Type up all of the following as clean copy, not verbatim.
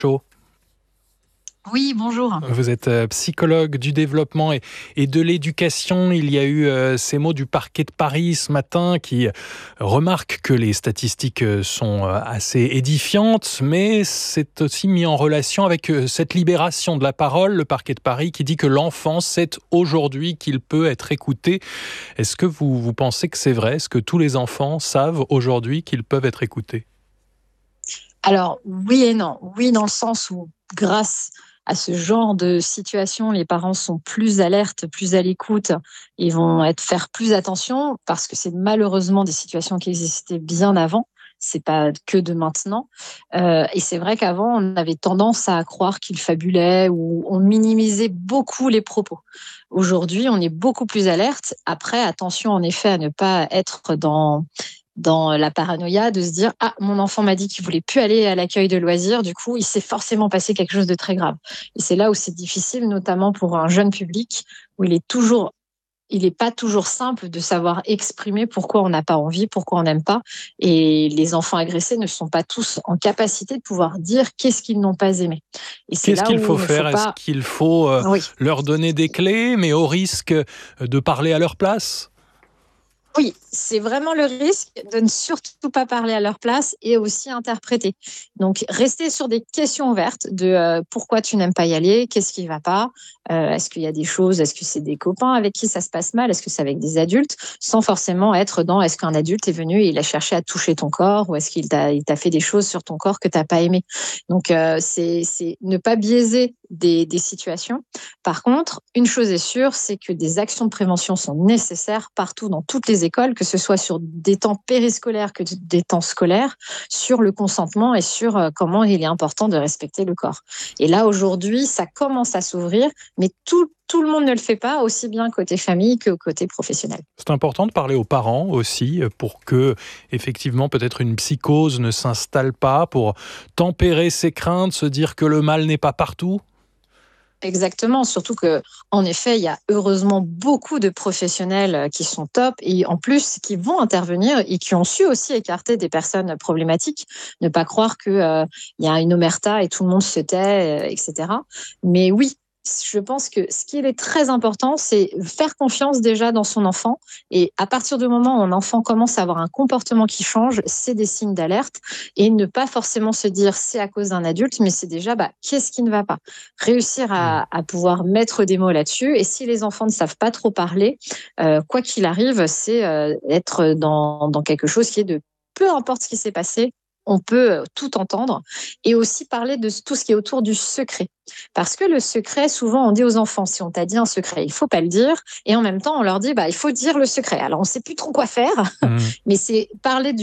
Chaud. Oui, bonjour. Vous êtes psychologue du développement et de l'éducation. Il y a eu ces mots du parquet de Paris ce matin qui remarque que les statistiques sont assez édifiantes, mais c'est aussi mis en relation avec cette libération de la parole. Le parquet de Paris qui dit que l'enfant sait aujourd'hui qu'il peut être écouté. Est-ce que vous pensez que c'est vrai? Est-ce que tous les enfants savent aujourd'hui qu'ils peuvent être écoutés? Alors, oui et non. Oui, dans le sens où, grâce à ce genre de situation, les parents sont plus alertes, plus à l'écoute. Ils vont faire plus attention parce que c'est malheureusement des situations qui existaient bien avant. C'est pas que de maintenant. Et c'est vrai qu'avant, on avait tendance à croire qu'ils fabulaient ou on minimisait beaucoup les propos. Aujourd'hui, on est beaucoup plus alerte. Après, attention en effet à ne pas être dans la paranoïa de se dire « Ah, mon enfant m'a dit qu'il voulait plus aller à l'accueil de loisirs, du coup, il s'est forcément passé quelque chose de très grave. » Et c'est là où c'est difficile, notamment pour un jeune public, où il est pas toujours simple de savoir exprimer pourquoi on n'a pas envie, pourquoi on n'aime pas. Et les enfants agressés ne sont pas tous en capacité de pouvoir dire qu'est-ce qu'ils n'ont pas aimé. Et c'est Qu'est-ce là qu'il où faut il ne faut faire? Est-ce pas... qu'il faut Oui. leur donner des clés, mais au risque de parler à leur place? Oui, c'est vraiment le risque de ne surtout pas parler à leur place et aussi interpréter. Donc, rester sur des questions ouvertes de pourquoi tu n'aimes pas y aller, qu'est-ce qui ne va pas, est-ce qu'il y a des choses, est-ce que c'est des copains avec qui ça se passe mal, est-ce que c'est avec des adultes, sans forcément être dans est-ce qu'un adulte est venu et il a cherché à toucher ton corps ou est-ce il t'a fait des choses sur ton corps que tu n'as pas aimé. Donc, c'est ne pas biaiser des situations. Par contre, une chose est sûre, c'est que des actions de prévention sont nécessaires partout dans toutes les écoles, que ce soit sur des temps périscolaires que des temps scolaires, sur le consentement et sur comment il est important de respecter le corps. Et là, aujourd'hui, ça commence à s'ouvrir, mais tout le monde ne le fait pas, aussi bien côté famille que côté professionnel. C'est important de parler aux parents aussi pour que, effectivement, peut-être une psychose ne s'installe pas, pour tempérer ses craintes, se dire que le mal n'est pas partout. Exactement, surtout que, en effet, il y a heureusement beaucoup de professionnels qui sont top et en plus qui vont intervenir et qui ont su aussi écarter des personnes problématiques. Ne pas croire que il y a une omerta et tout le monde se tait, etc. Mais oui, je pense que ce qui est très important, c'est faire confiance déjà dans son enfant. Et à partir du moment où un enfant commence à avoir un comportement qui change, c'est des signes d'alerte et ne pas forcément se dire c'est à cause d'un adulte, mais c'est déjà qu'est-ce qui ne va pas. Réussir à pouvoir mettre des mots là-dessus. Et si les enfants ne savent pas trop parler, quoi qu'il arrive, c'est être dans quelque chose qui est de peu importe ce qui s'est passé, on peut tout entendre et aussi parler de tout ce qui est autour du secret. Parce que le secret, souvent, on dit aux enfants, si on t'a dit un secret, il faut pas le dire. Et en même temps, on leur dit, il faut dire le secret. Alors, on sait plus trop quoi faire, mais c'est parler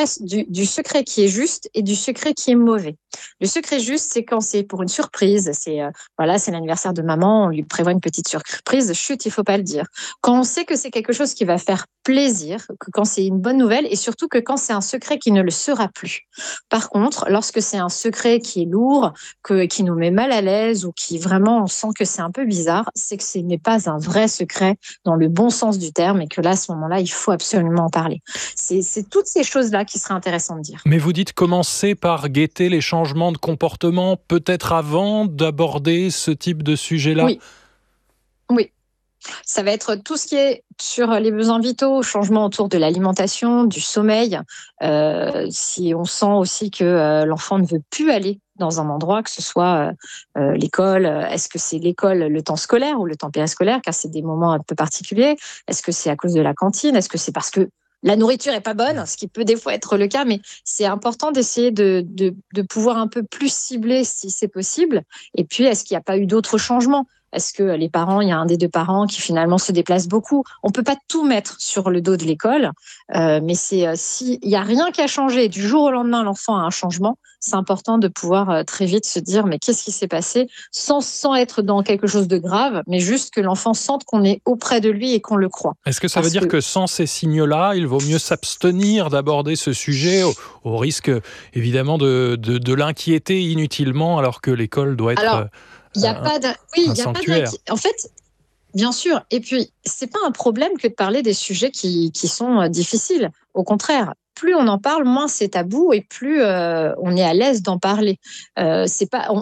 du secret qui est juste et du secret qui est mauvais. Le secret juste, c'est quand c'est pour une surprise. C'est c'est l'anniversaire de maman, on lui prévoit une petite surprise. Chut, il faut pas le dire. Quand on sait que c'est quelque chose qui va faire plaisir, que quand c'est une bonne nouvelle, et surtout que quand c'est un secret qui ne le sera plus. Par contre, lorsque c'est un secret qui est lourd, qui nous met mal à l'aise ou qui vraiment on sent que c'est un peu bizarre, c'est que ce n'est pas un vrai secret dans le bon sens du terme et que là, à ce moment-là, il faut absolument en parler. C'est toutes ces choses-là qui seraient intéressantes de dire. Mais vous dites commencer par guetter les changements de comportement, peut-être avant d'aborder ce type de sujet-là? Oui, oui. Ça va être tout ce qui est sur les besoins vitaux, changement autour de l'alimentation, du sommeil. Si on sent aussi que l'enfant ne veut plus aller dans un endroit, que ce soit l'école, est-ce que c'est l'école, le temps scolaire ou le temps périscolaire, car c'est des moments un peu particuliers. Est-ce que c'est à cause de la cantine? Est-ce que c'est parce que la nourriture est pas bonne, ce qui peut des fois être le cas, mais c'est important d'essayer de pouvoir un peu plus cibler si c'est possible. Et puis, est-ce qu'il n'y a pas eu d'autres changements? Est-ce que les parents, il y a un des deux parents qui finalement se déplace beaucoup? On ne peut pas tout mettre sur le dos de l'école, mais s'il n'y a rien qui a changé, du jour au lendemain, l'enfant a un changement, c'est important de pouvoir très vite se dire mais qu'est-ce qui s'est passé sans être dans quelque chose de grave, mais juste que l'enfant sente qu'on est auprès de lui et qu'on le croit. Est-ce que ça veut dire que sans ces signaux-là, il vaut mieux s'abstenir d'aborder ce sujet au risque évidemment de l'inquiéter inutilement alors que l'école doit être... Alors, il n'y a pas un sanctuaire. En fait, bien sûr. Et puis, c'est pas un problème que de parler des sujets qui sont difficiles. Au contraire, plus on en parle, moins c'est tabou et plus on est à l'aise d'en parler. C'est pas,